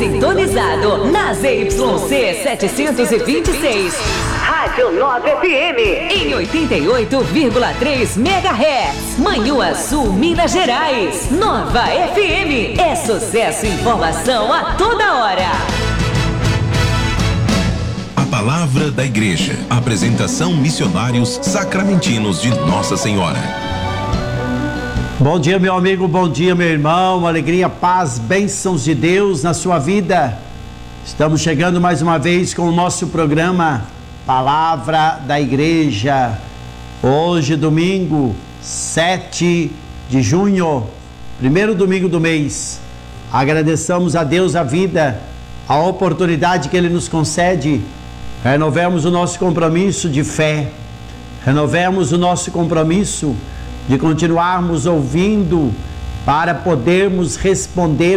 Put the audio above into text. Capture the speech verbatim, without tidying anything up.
sintonizado na Z Y C setecentos e vinte e seis. Rádio Nova F M em oitenta e oito vírgula três megahertz. Manhuaçu, Minas Gerais. Nova F M é sucesso e informação a toda hora. A Palavra da Igreja. Apresentação Missionários Sacramentinos de Nossa Senhora. Bom dia, meu amigo, bom dia, meu irmão. Alegria, paz, bênçãos de Deus na sua vida. Estamos chegando mais uma vez com o nosso programa Palavra da Igreja. Hoje, domingo, sete de junho, primeiro domingo do mês. Agradeçamos a Deus a vida, a oportunidade que Ele nos concede. Renovemos o nosso compromisso de fé, renovemos o nosso compromisso de continuarmos ouvindo para podermos responder